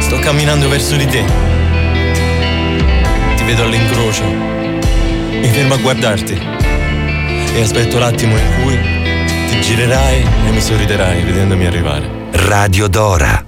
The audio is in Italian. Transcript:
Sto camminando verso di te. Ti vedo all'incrocio. Mi fermo a guardarti. E aspetto l'attimo in cui ti girerai e mi sorriderai vedendomi arrivare. Radio Dora.